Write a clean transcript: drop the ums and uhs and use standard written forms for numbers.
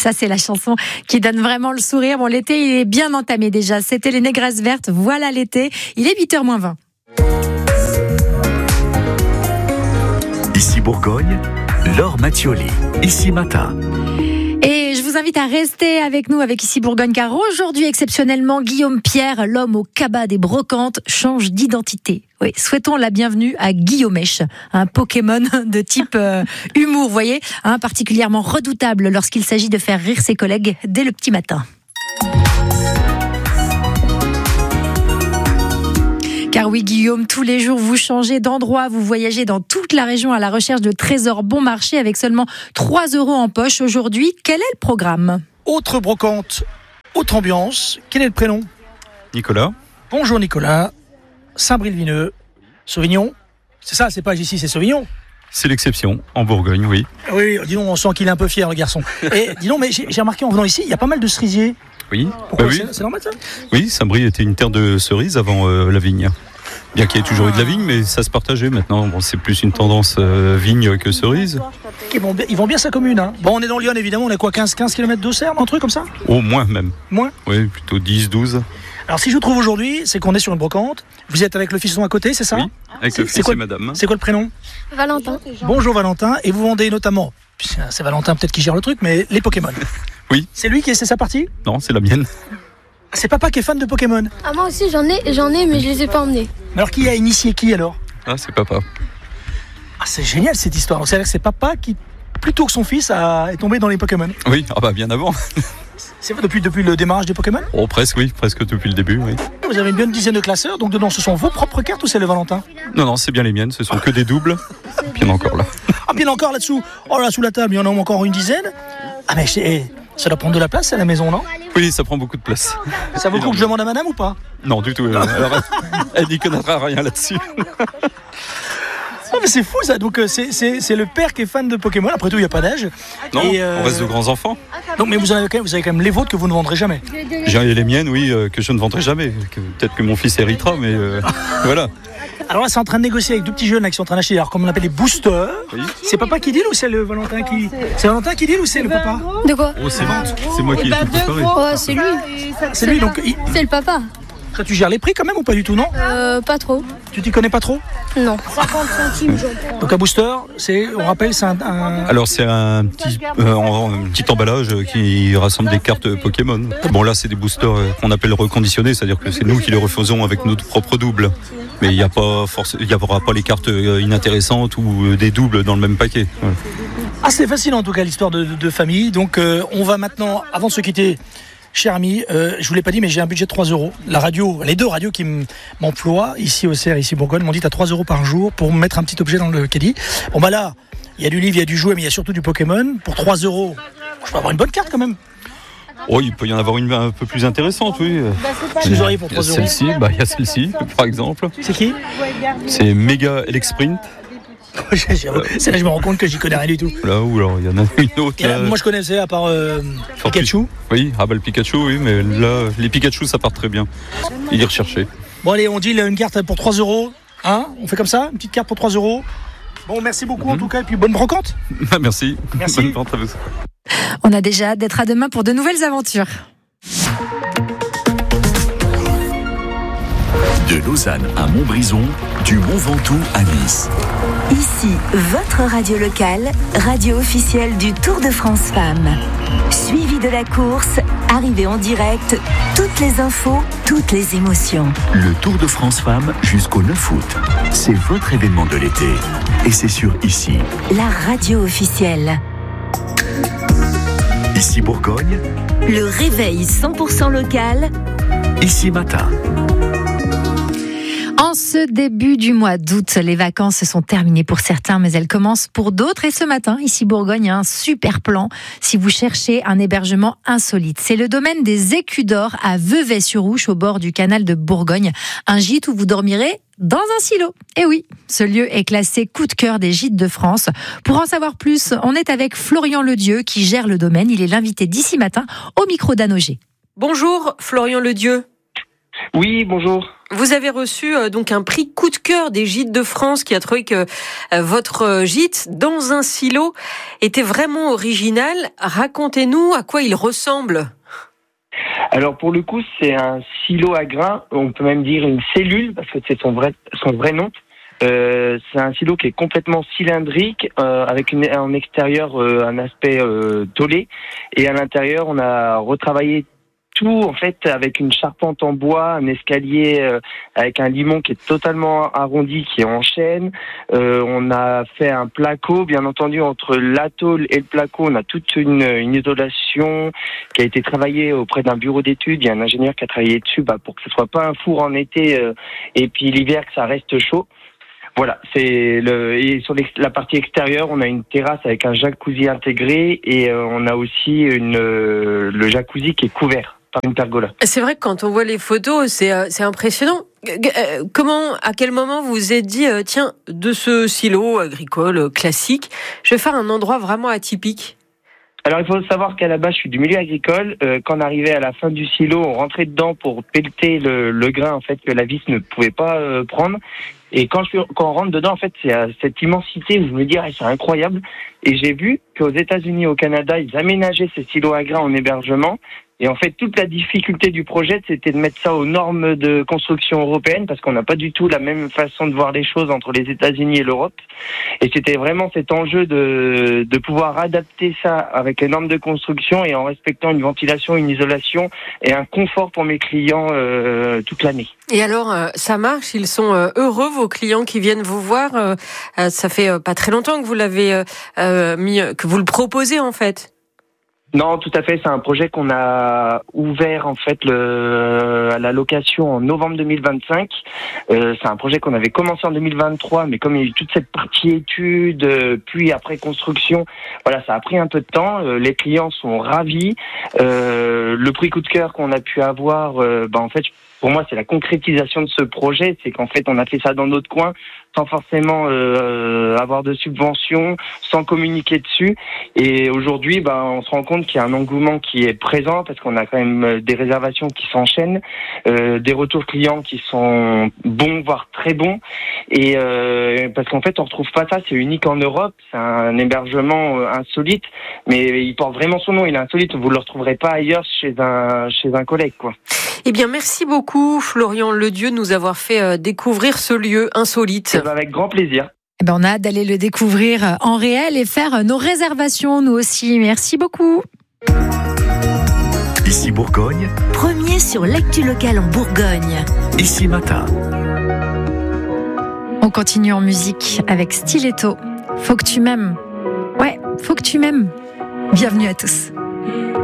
Ça, c'est la chanson qui donne vraiment le sourire. Bon, l'été, il est bien entamé déjà. C'était les Négresses vertes. Voilà l'été. Il est 8h moins 20. Ici Bourgogne, Laure Mattioli, Ici Matin. Et je vous invite à rester avec nous, avec Ici Bourgogne, car aujourd'hui, exceptionnellement, Guillaume Pierre, l'homme au cabas des brocantes, change d'identité. Oui, souhaitons la bienvenue à Guillaumèche, un Pokémon de type humour, vous voyez, particulièrement redoutable lorsqu'il s'agit de faire rire ses collègues dès le petit matin. Car oui, Guillaume, tous les jours, vous changez d'endroit, vous voyagez dans toute la région à la recherche de trésors bon marché avec seulement 3 € en poche. Aujourd'hui, quel est le programme ? Autre brocante, autre ambiance. Quel est le prénom ? Nicolas. Bonjour Nicolas. Saint-Bril-Vineux. Sauvignon. C'est ça, c'est pas ici, c'est Sauvignon. C'est l'exception, en Bourgogne, oui. Oui, dis donc, on sent qu'il est un peu fier, le garçon. Et dis donc, mais j'ai remarqué en venant ici, il y a pas mal de cerisiers. Oui. Pourquoi oui. C'est normal ça ? Oui, Saint-Brie était une terre de cerises avant la vigne. Bien qu'il y ait toujours eu de la vigne, mais ça se partageait maintenant. Bon, c'est plus une tendance vigne que cerise. Ils vont bien sa commune. Hein. Bon, on est dans Lyon, évidemment. On a quoi, 15 km d'Auxerre, un truc comme ça ? Au moins même. Moins ? Oui, plutôt 10, 12. Alors, si je vous trouve aujourd'hui, c'est qu'on est sur une brocante. Vous êtes avec le fiston à côté, c'est ça ? Oui, avec le fils et madame. C'est quoi le prénom ? Valentin. Bonjour Valentin. Et vous vendez notamment, c'est Valentin peut-être qui gère le truc, mais les Pokémon. Oui. C'est lui c'est sa partie ? Non, c'est la mienne. C'est papa qui est fan de Pokémon. Ah, moi aussi j'en ai, mais je les ai pas emmenés. Alors qui a initié qui alors ? Ah, c'est papa. Ah, c'est génial cette histoire. Donc, c'est-à-dire que c'est papa qui, plutôt que son fils, est tombé dans les Pokémon. Oui, bien avant. C'est vrai, depuis le démarrage des Pokémon ? Oh, presque, oui, presque depuis le début, oui. Vous avez une bonne dizaine de classeurs, donc dedans ce sont vos propres cartes ou c'est le Valentin ? Non, c'est bien les miennes, ce sont que des doubles. Puis il y en a encore là. Ah, puis il y en a encore là-dessous. Oh là, sous la table, il y en a encore une dizaine. Ah, mais ça doit prendre de la place à la maison, non ? Oui, ça prend beaucoup de place. Ça vaut le coup que je demande à madame ou pas ? Non, du tout. Alors, elle n'y connaîtra rien là-dessus. Ah, mais c'est fou ça, donc c'est le père qui est fan de Pokémon, après tout il n'y a pas d'âge. Non, on reste de grands enfants. Donc, mais vous avez quand même les vôtres que vous ne vendrez jamais. J'ai les miennes, oui, que je ne vendrai jamais. Peut-être que mon fils héritera, mais voilà. Alors là c'est en train de négocier avec deux petits jeunes là, qui sont en train d'acheter, alors comme on appelle les boosters. Oui. C'est papa qui deal ou c'est le Valentin qui... C'est Valentin qui deal ou c'est le papa ? De quoi ? Oh, c'est moi qui ai tout préparé. Oh, c'est lui. C'est lui, donc... C'est le papa. Toi, tu gères les prix quand même ou pas du tout, non ? Pas trop. Tu t'y connais pas trop ? Non. 50 centimes, j'en prends. Donc un booster, on rappelle, c'est un... Alors c'est un petit emballage qui rassemble des cartes Pokémon. Bon là c'est des boosters qu'on appelle reconditionnés, c'est-à-dire que c'est nous qui les refaisons avec notre propre double. Mais il n'y aura pas les cartes inintéressantes ou des doubles dans le même paquet. Ouais. Ah, c'est facile en tout cas l'histoire de famille. Donc on va maintenant, avant de se quitter, cher ami, je vous l'ai pas dit, mais j'ai un budget de 3 €. La radio, les deux radios qui m'emploient, ici au CER, ici Bourgogne, m'ont dit à 3 € par jour pour mettre un petit objet dans le caddie. Bon bah là, il y a du livre, il y a du jouet, mais il y a surtout du Pokémon. Pour 3 €, je peux avoir une bonne carte quand même. Oh, il peut y en avoir une un peu plus intéressante, oui. Qu'est-ce que vous auriez pour 3 €? Celle-ci, il y a celle-ci, par exemple. C'est qui ? C'est Mega Elexprint. C'est là je me rends compte que j'y connais rien du tout. Là où alors il y en a une autre. Là, moi je connaissais à part Pikachu. Oui, le Pikachu, oui, mais là les Pikachu ça part très bien. Il est recherché. Bon allez, on dit une carte pour 3 €. Hein ? On fait comme ça, une petite carte pour 3 €. Bon, merci beaucoup en tout cas, et puis bonne brocante. Merci. Bonne vente à vous. On a déjà hâte d'être à demain pour de nouvelles aventures. De Lausanne à Montbrison, du Mont Ventoux à Nice. Ici, votre radio locale, radio officielle du Tour de France Femmes. Suivi de la course, arrivée en direct, toutes les infos, toutes les émotions. Le Tour de France Femmes jusqu'au 9 août. C'est votre événement de l'été. Et c'est sur Ici. La radio officielle. Ici Bourgogne. Le réveil 100% local. Ici Matin. En ce début du mois d'août, les vacances sont terminées pour certains, mais elles commencent pour d'autres. Et ce matin, ici Bourgogne, il y a un super plan si vous cherchez un hébergement insolite. C'est le domaine des Écus d'Or à Vevey-sur-Ouche, au bord du canal de Bourgogne. Un gîte où vous dormirez dans un silo. Et oui, ce lieu est classé coup de cœur des gîtes de France. Pour en savoir plus, on est avec Florian Ledieu qui gère le domaine. Il est l'invité d'ici matin au micro d'Anne Auger. Bonjour Florian Ledieu. Oui, bonjour. Vous avez reçu donc un prix coup de cœur des Gîtes de France qui a trouvé que votre gîte dans un silo était vraiment original. Racontez-nous à quoi il ressemble. Alors pour le coup, c'est un silo à grains, on peut même dire une cellule, parce que c'est son vrai nom. C'est un silo qui est complètement cylindrique, avec en extérieur un aspect tôlé, et à l'intérieur on a retravaillé tout en fait avec une charpente en bois, un escalier avec un limon qui est totalement arrondi, qui est en chêne. On a fait un placo, bien entendu, entre la tôle et le placo. On a toute une isolation qui a été travaillée auprès d'un bureau d'études. Il y a un ingénieur qui a travaillé dessus pour que ce soit pas un four en été et puis l'hiver que ça reste chaud. Voilà, et sur la partie extérieure, on a une terrasse avec un jacuzzi intégré et on a aussi le jacuzzi qui est couvert par une pergola. C'est vrai que quand on voit les photos, c'est impressionnant. À quel moment vous vous êtes dit, tiens, de ce silo agricole classique, je vais faire un endroit vraiment atypique? Alors il faut savoir qu'à la base je suis du milieu agricole. Quand on arrivait à la fin du silo, on rentrait dedans pour pelleter le grain en fait que la vis ne pouvait pas prendre. Et quand on rentre dedans, en fait, c'est à cette immensité où je me dis, c'est incroyable. Et j'ai vu qu'aux États-Unis, au Canada, ils aménageaient ces silos à grains en hébergement. Et en fait, toute la difficulté du projet, c'était de mettre ça aux normes de construction européennes, parce qu'on n'a pas du tout la même façon de voir les choses entre les États-Unis et l'Europe. Et c'était vraiment cet enjeu de pouvoir adapter ça avec les normes de construction et en respectant une ventilation, une isolation et un confort pour mes clients toute l'année. Et alors, ça marche? Ils sont heureux, vos clients qui viennent vous voir? Ça fait pas très longtemps que vous l'avez que vous le proposez en fait. Non, tout à fait. C'est un projet qu'on a ouvert en fait à la location en novembre 2025. C'est un projet qu'on avait commencé en 2023, mais comme il y a eu toute cette partie études, puis après construction, voilà, ça a pris un peu de temps. Les clients sont ravis. Le prix coup de cœur qu'on a pu avoir, en fait, pour moi, c'est la concrétisation de ce projet. C'est qu'en fait, on a fait ça dans notre coin, sans forcément avoir de subventions, sans communiquer dessus. Et aujourd'hui, on se rend compte qu'il y a un engouement qui est présent, parce qu'on a quand même des réservations qui s'enchaînent, des retours clients qui sont bons, voire très bons. Et parce qu'en fait, on retrouve pas ça, c'est unique en Europe, c'est un hébergement insolite, mais il porte vraiment son nom, il est insolite, vous le retrouverez pas ailleurs chez un collègue, quoi. Eh bien, merci beaucoup, Florian Ledieu, de nous avoir fait découvrir ce lieu insolite. Avec grand plaisir. On a hâte d'aller le découvrir en réel et faire nos réservations, nous aussi. Merci beaucoup. Ici Bourgogne. Premier sur l'actu locale en Bourgogne. Ici Matin. On continue en musique avec Stiletto. Faut que tu m'aimes. Ouais, faut que tu m'aimes. Bienvenue à tous.